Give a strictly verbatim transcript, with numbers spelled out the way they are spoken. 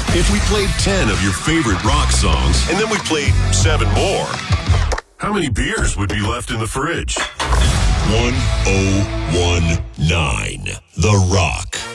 If we played ten of your favorite rock songs, and then we played seven more, how many beers would be left in the fridge? one oh one nine The Rock.